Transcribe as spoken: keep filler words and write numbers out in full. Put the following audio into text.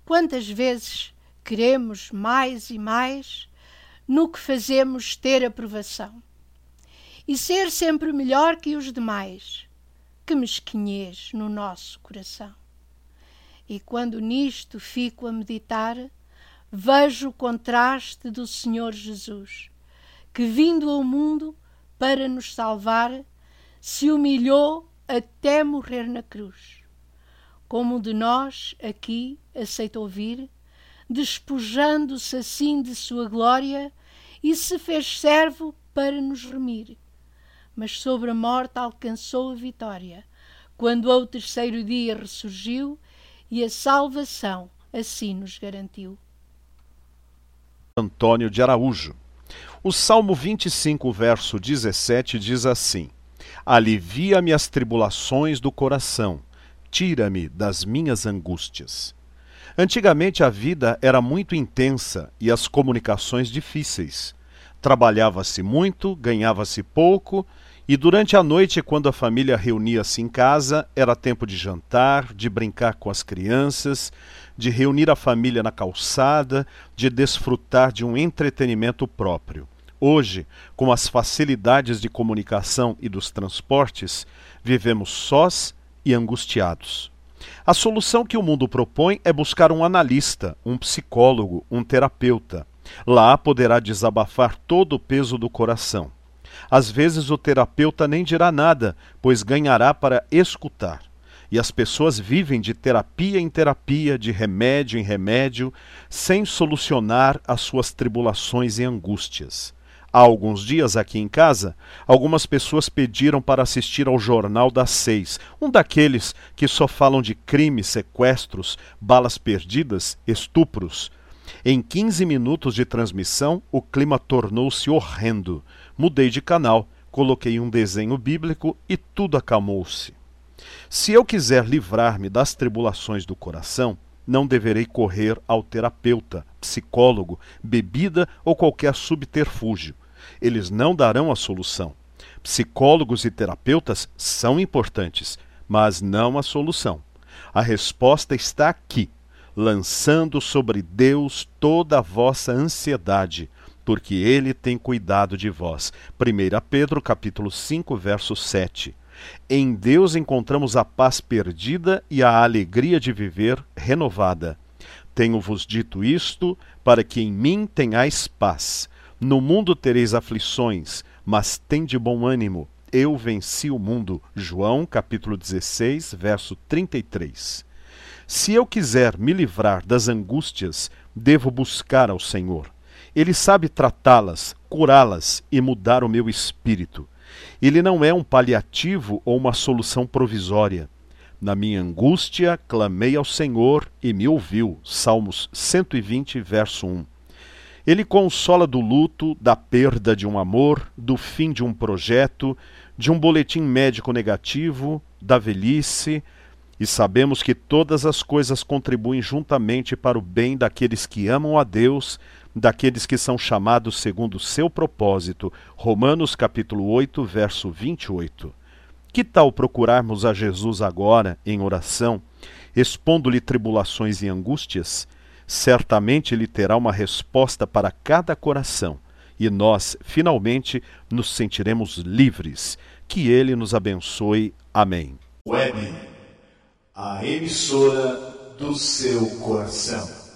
Quantas vezes queremos mais e mais no que fazemos ter aprovação e ser sempre melhor que os demais. Que mesquinhez no nosso coração. E quando nisto fico a meditar, vejo o contraste do Senhor Jesus, que vindo ao mundo para nos salvar, se humilhou até morrer na cruz. Como de nós aqui aceitou vir, despojando-se assim de sua glória, e se fez servo para nos remir. Mas sobre a morte alcançou a vitória, quando ao terceiro dia ressurgiu, e a salvação assim nos garantiu. Antônio de Araújo. O Salmo vinte e cinco, verso dezessete, diz assim: Alivia-me as tribulações do coração, tira-me das minhas angústias. Antigamente a vida era muito intensa e as comunicações difíceis. Trabalhava-se muito, ganhava-se pouco, e durante a noite, quando a família reunia-se em casa, era tempo de jantar, de brincar com as crianças, de reunir a família na calçada, de desfrutar de um entretenimento próprio. Hoje, com as facilidades de comunicação e dos transportes, vivemos sós e angustiados. A solução que o mundo propõe é buscar um analista, um psicólogo, um terapeuta. Lá poderá desabafar todo o peso do coração. Às vezes o terapeuta nem dirá nada, pois ganhará para escutar. E as pessoas vivem de terapia em terapia, de remédio em remédio, sem solucionar as suas tribulações e angústias. Há alguns dias aqui em casa, algumas pessoas pediram para assistir ao Jornal das Seis, um daqueles que só falam de crimes, sequestros, balas perdidas, estupros. Em quinze minutos de transmissão, o clima tornou-se horrendo. Mudei de canal, coloquei um desenho bíblico e tudo acalmou-se. Se eu quiser livrar-me das tribulações do coração, não deverei correr ao terapeuta, psicólogo, bebida ou qualquer subterfúgio. Eles não darão a solução. Psicólogos e terapeutas são importantes, mas não a solução. A resposta está aqui, lançando sobre Deus toda a vossa ansiedade, porque Ele tem cuidado de vós. primeira Pedro, capítulo cinco, verso sete. Em Deus encontramos a paz perdida e a alegria de viver renovada. Tenho-vos dito isto, para que em mim tenhais paz. No mundo tereis aflições, mas tende bom ânimo. Eu venci o mundo. João, capítulo dezesseis, verso trinta e três. Se eu quiser me livrar das angústias, devo buscar ao Senhor. Ele sabe tratá-las, curá-las e mudar o meu espírito. Ele não é um paliativo ou uma solução provisória. Na minha angústia, clamei ao Senhor e me ouviu. Salmos cento e vinte, verso um. Ele consola do luto, da perda de um amor, do fim de um projeto, de um boletim médico negativo, da velhice, e sabemos que todas as coisas contribuem juntamente para o bem daqueles que amam a Deus, daqueles que são chamados segundo o seu propósito. Romanos capítulo oito, verso vinte e oito. Que tal procurarmos a Jesus agora, em oração, expondo-lhe tribulações e angústias? Certamente ele terá uma resposta para cada coração, e nós, finalmente, nos sentiremos livres. Que ele nos abençoe. Amém. Web, a emissora do seu coração.